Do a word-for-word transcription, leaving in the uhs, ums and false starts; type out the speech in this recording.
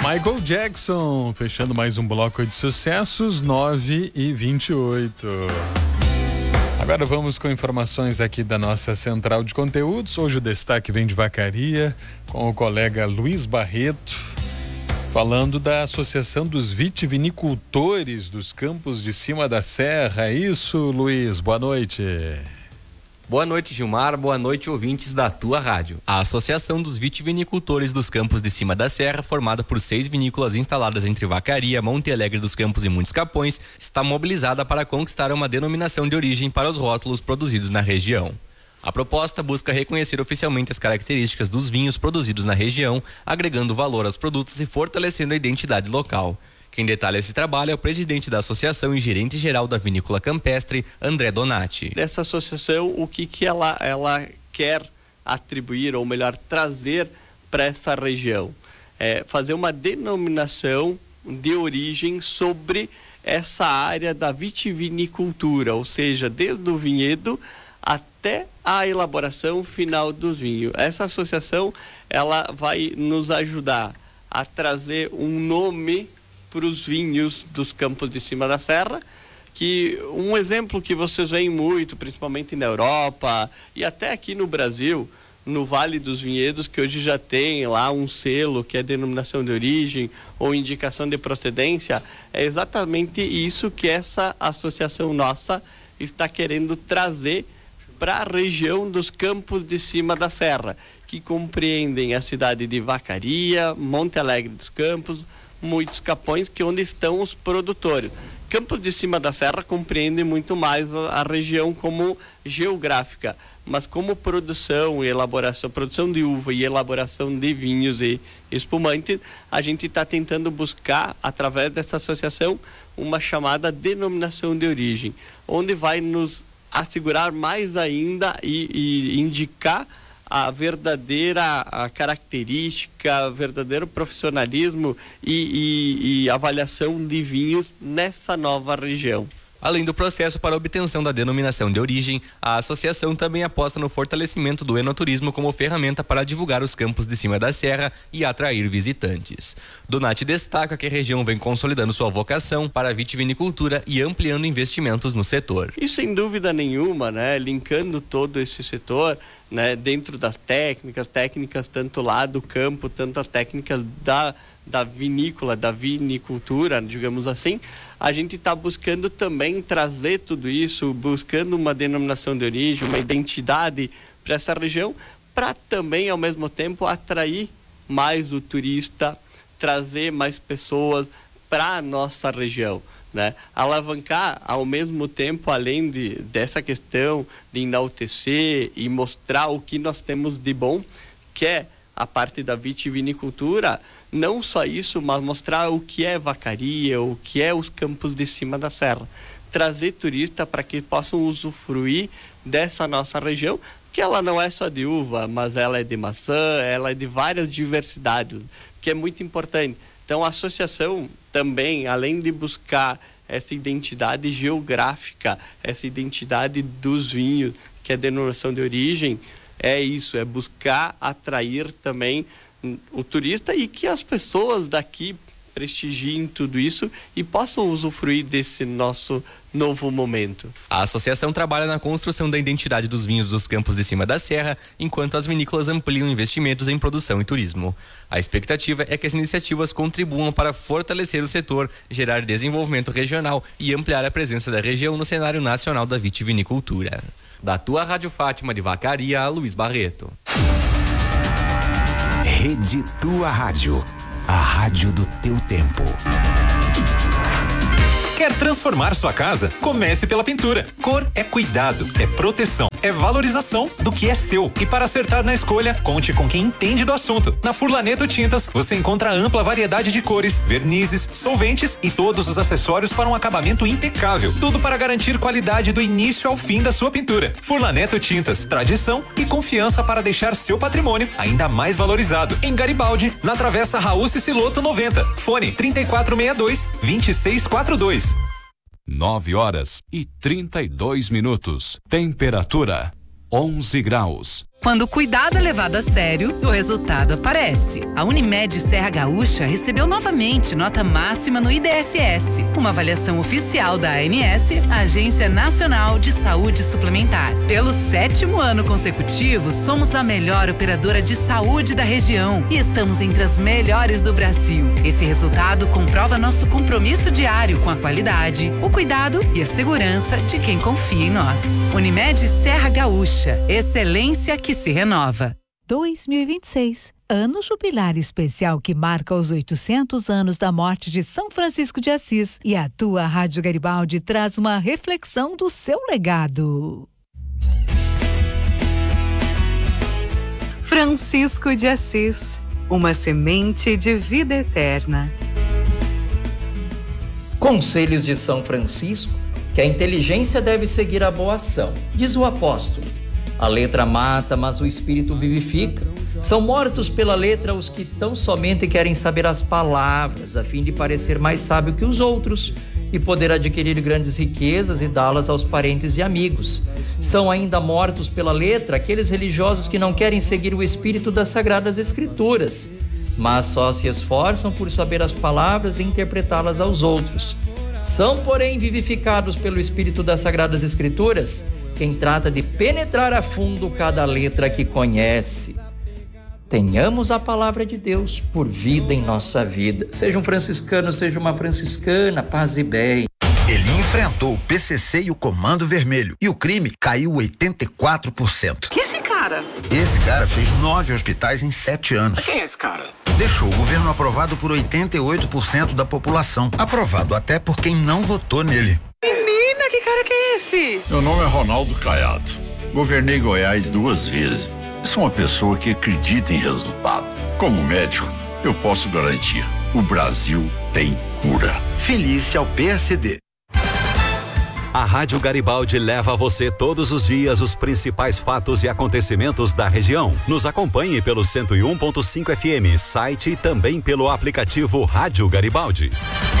Michael Jackson, fechando mais um bloco de sucessos, nove e vinte e oito. Agora vamos com informações aqui da nossa central de conteúdos. Hoje o destaque vem de Vacaria, com o colega Luiz Barreto, falando da Associação dos Vitivinicultores dos Campos de Cima da Serra. É isso, Luiz? Boa noite. Boa noite, Gilmar. Boa noite, ouvintes da tua rádio. A Associação dos Vitivinicultores dos Campos de Cima da Serra, formada por seis vinícolas instaladas entre Vacaria, Monte Alegre dos Campos e Muitos Capões, está mobilizada para conquistar uma denominação de origem para os rótulos produzidos na região. A proposta busca reconhecer oficialmente as características dos vinhos produzidos na região, agregando valor aos produtos e fortalecendo a identidade local. Quem detalha esse trabalho é o presidente da associação e gerente-geral da Vinícola Campestre, André Donati. Essa associação, o que, que ela, ela quer atribuir, ou melhor, trazer para essa região? É fazer uma denominação de origem sobre essa área da vitivinicultura, ou seja, desde o vinhedo até a elaboração final dos vinhos. Essa associação, ela vai nos ajudar a trazer um nome para os vinhos dos Campos de Cima da Serra, que um exemplo que vocês veem muito, principalmente na Europa e até aqui no Brasil, no Vale dos Vinhedos, que hoje já tem lá um selo que é denominação de origem ou indicação de procedência, é exatamente isso que essa associação nossa está querendo trazer para a região dos Campos de Cima da Serra, que compreendem a cidade de Vacaria, Monte Alegre dos Campos, Muitos Capões, que é onde estão os produtores. Campos de Cima da Serra compreende muito mais a, a região como geográfica, mas como produção e elaboração, produção de uva e elaboração de vinhos e espumantes, a gente está tentando buscar, através dessa associação, uma chamada denominação de origem, onde vai nos assegurar mais ainda e, e indicar a verdadeira a característica, verdadeiro profissionalismo e, e, e avaliação de vinhos nessa nova região. Além do processo para a obtenção da denominação de origem, a associação também aposta no fortalecimento do enoturismo como ferramenta para divulgar os Campos de Cima da Serra e atrair visitantes. Donati destaca que a região vem consolidando sua vocação para a vitivinicultura e ampliando investimentos no setor. E sem dúvida nenhuma, né, linkando todo esse setor, né, dentro das técnicas, técnicas tanto lá do campo, tanto as técnicas da, da vinícola, da vinicultura, digamos assim, a gente está buscando também trazer tudo isso, buscando uma denominação de origem, uma identidade para essa região, para também, ao mesmo tempo, atrair mais o turista, trazer mais pessoas para a nossa região, né? Alavancar, ao mesmo tempo, além de, dessa questão de enaltecer e mostrar o que nós temos de bom, que é a parte da vitivinicultura, não só isso, mas mostrar o que é Vacaria, o que é os Campos de Cima da Serra. Trazer turista para que possam usufruir dessa nossa região, que ela não é só de uva, mas ela é de maçã, ela é de várias diversidades, que é muito importante. Então a associação também, além de buscar essa identidade geográfica, essa identidade dos vinhos, que é a denominação de origem, é isso, é buscar atrair também o turista e que as pessoas daqui prestigiem tudo isso e possam usufruir desse nosso novo momento. A associação trabalha na construção da identidade dos vinhos dos Campos de Cima da Serra, enquanto as vinícolas ampliam investimentos em produção e turismo. A expectativa é que as iniciativas contribuam para fortalecer o setor, gerar desenvolvimento regional e ampliar a presença da região no cenário nacional da vitivinicultura. Da tua Rádio Fátima de Vacaria, Luiz Barreto. Rede Tua Rádio, a rádio do teu tempo. Quer transformar sua casa? Comece pela pintura. Cor é cuidado, é proteção, é valorização do que é seu. E para acertar na escolha, conte com quem entende do assunto. Na Furlaneto Tintas, você encontra ampla variedade de cores, vernizes, solventes e todos os acessórios para um acabamento impecável. Tudo para garantir qualidade do início ao fim da sua pintura. Furlaneto Tintas, tradição e confiança para deixar seu patrimônio ainda mais valorizado. Em Garibaldi, na Travessa Raul Ciciloto noventa. Fone trinta e quatro sessenta e dois, vinte e seis quarenta e dois. Nove horas e trinta e dois minutos. Temperatura onze graus. Quando o cuidado é levado a sério, o resultado aparece. A Unimed Serra Gaúcha recebeu novamente nota máxima no I D S S, uma avaliação oficial da A N S, a Agência Nacional de Saúde Suplementar. Pelo sétimo ano consecutivo, somos a melhor operadora de saúde da região e estamos entre as melhores do Brasil. Esse resultado comprova nosso compromisso diário com a qualidade, o cuidado e a segurança de quem confia em nós. Unimed Serra Gaúcha, excelência que se renova. dois mil e vinte e seis, ano jubilar especial que marca os oitocentos anos da morte de São Francisco de Assis, e a tua Rádio Garibaldi traz uma reflexão do seu legado. Francisco de Assis, uma semente de vida eterna. Conselhos de São Francisco, que a inteligência deve seguir a boa ação. Diz o apóstolo: a letra mata, mas o espírito vivifica. São mortos pela letra os que tão somente querem saber as palavras, a fim de parecer mais sábio que os outros e poder adquirir grandes riquezas e dá-las aos parentes e amigos. São ainda mortos pela letra aqueles religiosos que não querem seguir o espírito das Sagradas Escrituras, mas só se esforçam por saber as palavras e interpretá-las aos outros. São, porém, vivificados pelo espírito das Sagradas Escrituras quem trata de penetrar a fundo cada letra que conhece. Tenhamos a palavra de Deus por vida em nossa vida. Seja um franciscano, seja uma franciscana, paz e bem. Ele enfrentou o P C C e o Comando Vermelho e o crime caiu oitenta e quatro por cento. Que esse cara? Esse cara fez nove hospitais em sete anos. Quem é esse cara? Deixou o governo aprovado por oitenta e oito por cento da população. Aprovado até por quem não votou nele. Menina, que cara que é esse? Meu nome é Ronaldo Caiado. Governei Goiás duas vezes. Sou uma pessoa que acredita em resultado. Como médico, eu posso garantir: o Brasil tem cura. Felícia ao P S D. A Rádio Garibaldi leva a você todos os dias os principais fatos e acontecimentos da região. Nos acompanhe pelo cento e um ponto cinco F M, site e também pelo aplicativo Rádio Garibaldi.